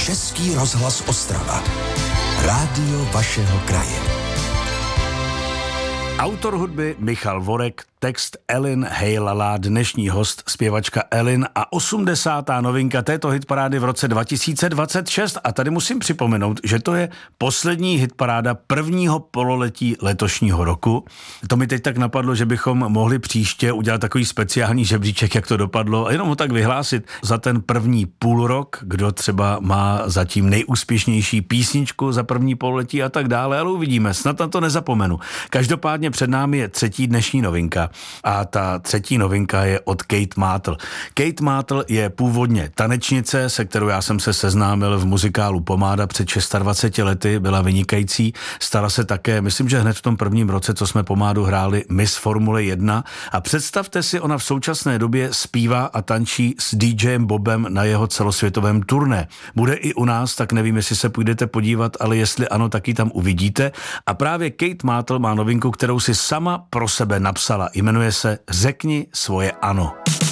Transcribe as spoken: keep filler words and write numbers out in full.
Český rozhlas Ostrava. Rádio vašeho kraje. Autor hudby Michal Vorek, text Elin Hejlala, dnešní host zpěvačka Elin a osmdesátá novinka této hitparády v roce dva tisíce dvacet šest. A tady musím připomenout, že to je poslední hitparáda prvního pololetí letošního roku. To mi teď tak napadlo, že bychom mohli příště udělat takový speciální žebříček, jak to dopadlo, a jenom ho tak vyhlásit za ten první půlrok, kdo třeba má zatím nejúspěšnější písničku za první pololetí a tak dále, ale uvidíme, snad na to nezapomenu. Každopádně před námi je třetí dnešní novinka a ta třetí novinka je od Kate Mátl. Kate Mátl je původně tanečnice, se kterou já jsem se seznámil v muzikálu Pomáda před dvaceti šesti lety, byla vynikající. Stala se také, myslím, že hned v tom prvním roce, co jsme Pomádu hráli, Miss Formule jedna, a představte si, ona v současné době zpívá a tančí s DJem Bobem na jeho celosvětovém turné. Bude i u nás, tak nevím, jestli se půjdete podívat, ale jestli ano, tak ji tam uvidíte. A právě Kate Mátl má novinku, kterou si sama pro sebe napsala. Jmenuje se Řekni svoje ano.